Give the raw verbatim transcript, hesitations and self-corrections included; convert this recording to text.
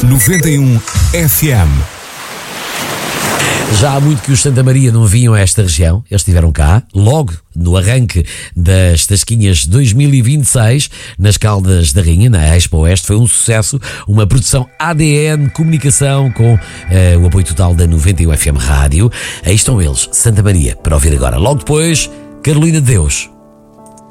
noventa e um F M. Já há muito que os Santa Maria não vinham a esta região. Eles estiveram cá, logo no arranque das Tasquinhas dois mil e vinte e seis, nas Caldas da Rainha, na Expo Oeste. Foi um sucesso, uma produção A D N Comunicação com uh, o apoio total da noventa e um F M Rádio. Aí estão eles, Santa Maria, para ouvir agora. Logo depois, Carolina de Deus.